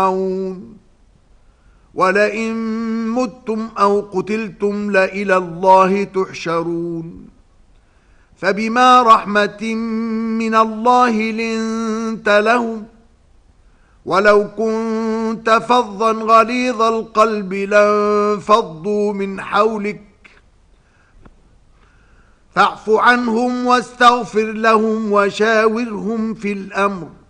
ولئن متم أو قتلتم لإلى الله تحشرون فبما رحمة من الله لنت لهم ولو كنت فظا غليظ القلب لانفضوا من حولك فاعف عنهم واستغفر لهم وشاورهم في الأمر